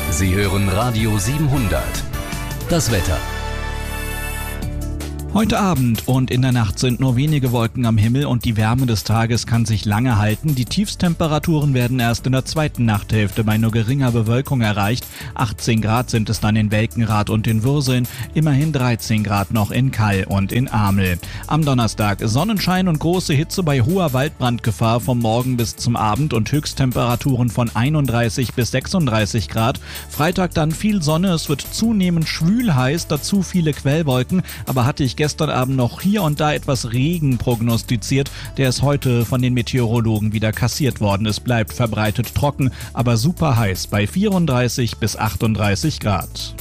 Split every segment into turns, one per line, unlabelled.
Sie hören Radio 700. Das Wetter.
Heute Abend und in der Nacht sind nur wenige Wolken am Himmel und die Wärme des Tages kann sich lange halten. Die Tiefstemperaturen werden erst in der zweiten Nachthälfte bei nur geringer Bewölkung erreicht. 18 Grad sind es dann in Welkenrath und in Würseln, immerhin 13 Grad noch in Kall und in Amel. Am Donnerstag Sonnenschein und große Hitze bei hoher Waldbrandgefahr vom Morgen bis zum Abend und Höchsttemperaturen von 31 bis 36 Grad. Freitag dann viel Sonne, es wird zunehmend schwül heiß, dazu viele Quellwolken, aber hatte ich gestern Abend noch hier und da etwas Regen prognostiziert, der ist heute von den Meteorologen wieder kassiert worden. Es bleibt verbreitet trocken, aber super heiß bei 34 bis 38 Grad.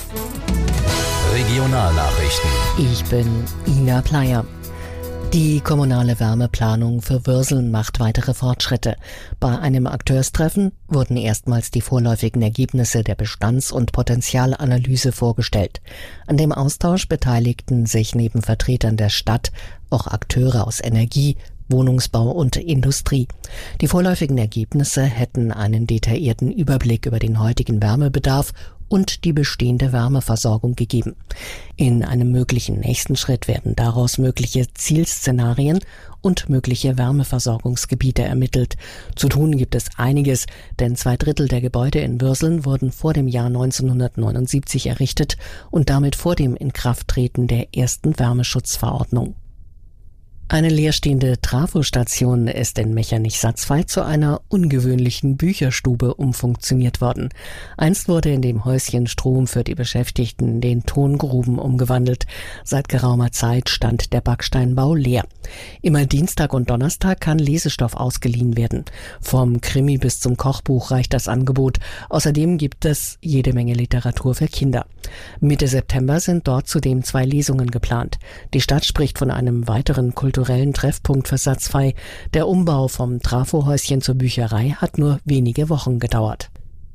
Regionalnachrichten.
Ich bin Ina Pleyer. Die kommunale Wärmeplanung für Würseln macht weitere Fortschritte. Bei einem Akteurstreffen wurden erstmals die vorläufigen Ergebnisse der Bestands- und Potenzialanalyse vorgestellt. An dem Austausch beteiligten sich neben Vertretern der Stadt auch Akteure aus Energie, Wohnungsbau und Industrie. Die vorläufigen Ergebnisse hätten einen detaillierten Überblick über den heutigen Wärmebedarf und die bestehende Wärmeversorgung gegeben. In einem möglichen nächsten Schritt werden daraus mögliche Zielszenarien und mögliche Wärmeversorgungsgebiete ermittelt. Zu tun gibt es einiges, denn 2/3 der Gebäude in Würseln wurden vor dem Jahr 1979 errichtet und damit vor dem Inkrafttreten der ersten Wärmeschutzverordnung. Eine leerstehende Trafostation ist in Mechernich-Satzwey zu einer ungewöhnlichen Bücherstube umfunktioniert worden. Einst wurde in dem Häuschen Strom für die Beschäftigten in den Tongruben umgewandelt. Seit geraumer Zeit stand der Backsteinbau leer. Immer Dienstag und Donnerstag kann Lesestoff ausgeliehen werden. Vom Krimi bis zum Kochbuch reicht das Angebot. Außerdem gibt es jede Menge Literatur für Kinder. Mitte September sind dort zudem 2 Lesungen geplant. Die Stadt spricht von einem weiteren kulturellen Treffpunkt für Satzwey. Der Umbau vom Trafohäuschen zur Bücherei hat nur wenige Wochen gedauert.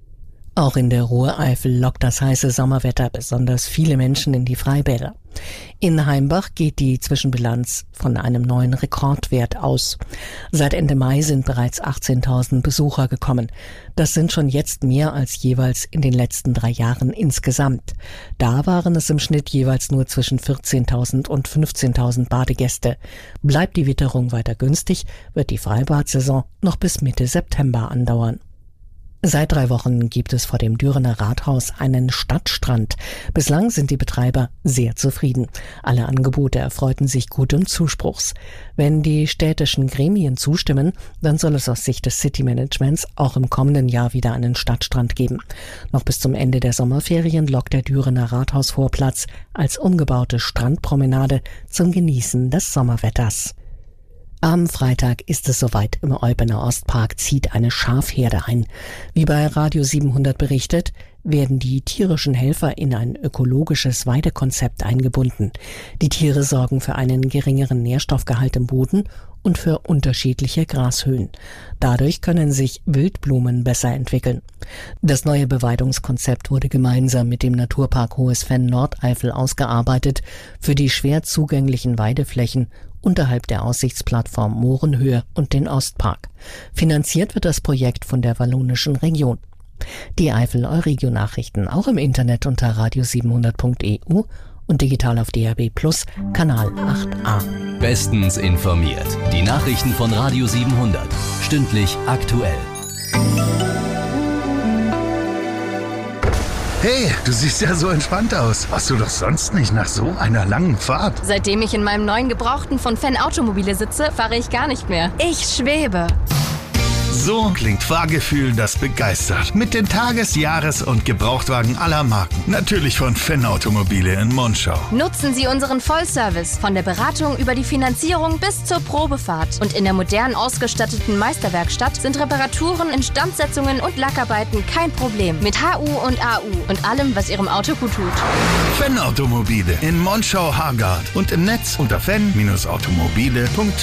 Auch in der Ruhr-Eifel lockt das heiße Sommerwetter besonders viele Menschen in die Freibäder. In Heimbach geht die Zwischenbilanz von einem neuen Rekordwert aus. Seit Ende Mai sind bereits 18.000 Besucher gekommen. Das sind schon jetzt mehr als jeweils in den letzten 3 Jahren insgesamt. Da waren es im Schnitt jeweils nur zwischen 14.000 und 15.000 Badegäste. Bleibt die Witterung weiter günstig, wird die Freibadsaison noch bis Mitte September andauern. Seit 3 Wochen gibt es vor dem Dürener Rathaus einen Stadtstrand. Bislang sind die Betreiber sehr zufrieden. Alle Angebote erfreuten sich gutem Zuspruchs. Wenn die städtischen Gremien zustimmen, dann soll es aus Sicht des City-Managements auch im kommenden Jahr wieder einen Stadtstrand geben. Noch bis zum Ende der Sommerferien lockt der Dürener Rathausvorplatz als umgebaute Strandpromenade zum Genießen des Sommerwetters. Am Freitag ist es soweit. Im Eupener Ostpark zieht eine Schafherde ein. Wie bei Radio 700 berichtet, werden die tierischen Helfer in ein ökologisches Weidekonzept eingebunden. Die Tiere sorgen für einen geringeren Nährstoffgehalt im Boden und für unterschiedliche Grashöhen. Dadurch können sich Wildblumen besser entwickeln. Das neue Beweidungskonzept wurde gemeinsam mit dem Naturpark Hohes Venn Nordeifel ausgearbeitet für die schwer zugänglichen Weideflächen unterhalb der Aussichtsplattform Mohrenhöhe und den Ostpark. Finanziert wird das Projekt von der Wallonischen Region. Die Eifel-Euregio-Nachrichten auch im Internet unter radio700.eu und digital auf DAB+ Kanal 8a.
Bestens informiert. Die Nachrichten von Radio 700. Stündlich aktuell.
Hey, du siehst ja so entspannt aus. Warst du doch sonst nicht nach so einer langen Fahrt?
Seitdem ich in meinem neuen Gebrauchten von Fenn Automobile sitze, fahre ich gar nicht mehr. Ich schwebe.
So klingt Fahrgefühl, das begeistert. Mit den Tages-, Jahres- und Gebrauchtwagen aller Marken. Natürlich von Fenn Automobile in Monschau.
Nutzen Sie unseren Vollservice von der Beratung über die Finanzierung bis zur Probefahrt. Und in der modern ausgestatteten Meisterwerkstatt sind Reparaturen, Instandsetzungen und Lackarbeiten kein Problem. Mit HU und AU und allem, was Ihrem Auto gut tut.
Fenn Automobile in Monschau-Hargard und im Netz unter fenn-automobile.de.